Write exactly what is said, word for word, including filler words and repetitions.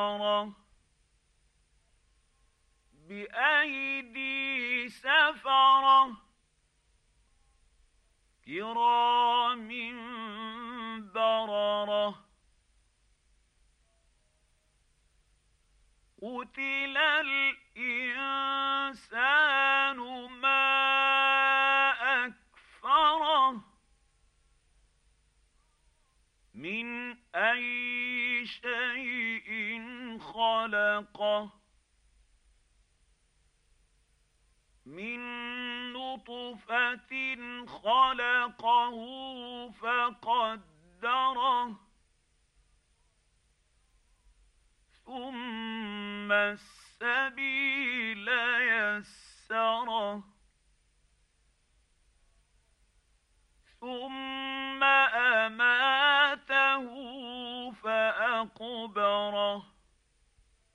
بأيدي سفرة كرام بررة قتل الإنسان ما أكفره من أي شيء خلقه من نطفة خلقه فقدره ثم السبيل يسره